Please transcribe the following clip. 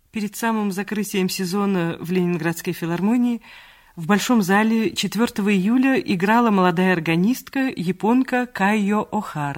Перед самым закрытием сезона в Ленинградской филармонии в Большом зале 4 июля играла молодая органистка, японка Кайо Охара.